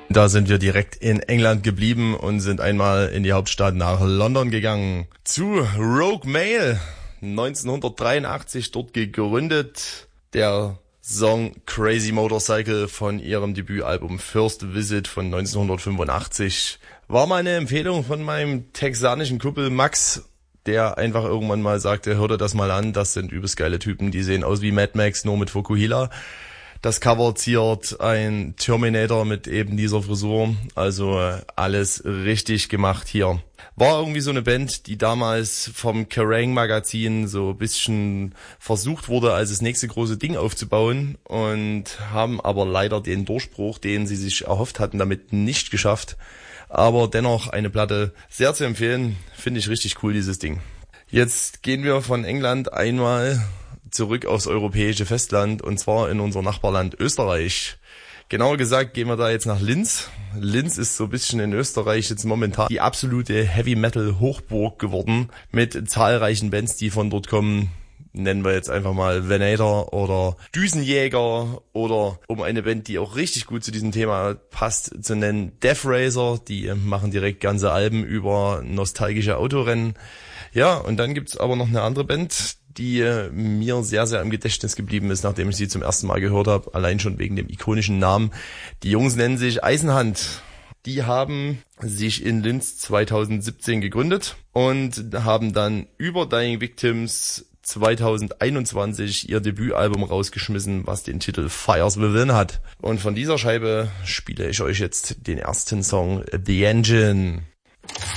Da sind wir direkt in England geblieben und sind einmal in die Hauptstadt nach London gegangen. Zu Rogue Male, 1983 dort gegründet. Der Song Crazy Motorcycle von ihrem Debütalbum First Visit von 1985 war mal eine Empfehlung von meinem texanischen Kumpel Max, der einfach irgendwann mal sagte, hör dir das mal an, das sind übelst geile Typen, die sehen aus wie Mad Max, nur mit Fukuhila. Das Cover ziert ein Terminator mit eben dieser Frisur, also alles richtig gemacht hier. War irgendwie so eine Band, die damals vom Kerrang Magazin so ein bisschen versucht wurde, als das nächste große Ding aufzubauen und haben aber leider den Durchbruch, den sie sich erhofft hatten, damit nicht geschafft. Aber dennoch eine Platte sehr zu empfehlen, finde ich richtig cool, dieses Ding. Jetzt gehen wir von England einmal zurück aufs europäische Festland und zwar in unser Nachbarland Österreich. Genauer gesagt gehen wir da jetzt nach Linz. Linz ist so ein bisschen in Österreich jetzt momentan die absolute Heavy-Metal-Hochburg geworden mit zahlreichen Bands, die von dort kommen. Nennen wir jetzt einfach mal Venator oder Düsenjäger oder um eine Band, die auch richtig gut zu diesem Thema passt, zu nennen Death Racer. Die machen direkt ganze Alben über nostalgische Autorennen. Ja, und dann gibt's aber noch eine andere Band, die mir sehr, sehr im Gedächtnis geblieben ist, nachdem ich sie zum ersten Mal gehört habe, allein schon wegen dem ikonischen Namen. Die Jungs nennen sich Eisenhand. Die haben sich in Linz 2017 gegründet und haben dann über Dying Victims 2021 ihr Debütalbum rausgeschmissen, was den Titel Fires Within hat. Und von dieser Scheibe spiele ich euch jetzt den ersten Song, The Engine.